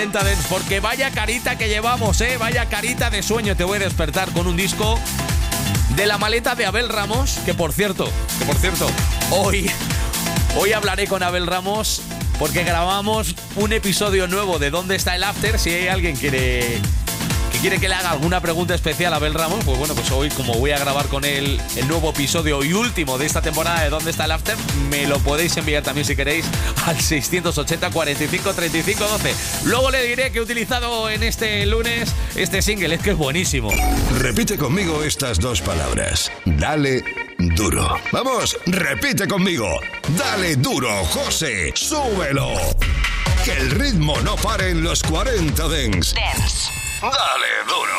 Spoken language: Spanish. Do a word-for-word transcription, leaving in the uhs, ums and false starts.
Dance, porque vaya carita que llevamos, eh, vaya carita de sueño. Te voy a despertar con un disco de la maleta de Abel Ramos, que por cierto, que por cierto, hoy, hoy hablaré con Abel Ramos porque grabamos un episodio nuevo de ¿Dónde está el After? Si hay alguien que quiere, que quiere que le haga alguna pregunta especial a Abel Ramos, pues bueno, pues hoy, como voy a grabar con él el nuevo episodio y último de esta temporada de ¿Dónde está el After?, me lo podéis enviar también si queréis al seiscientos ochenta, cuarenta y cinco, treinta y cinco, doce. Luego le diré que he utilizado en este lunes este single, es que es buenísimo. Repite conmigo estas dos palabras. Dale duro. Vamos, repite conmigo. Dale duro, José. Súbelo. Que el ritmo no pare en los cuarenta Dance. Dance. Dale duro.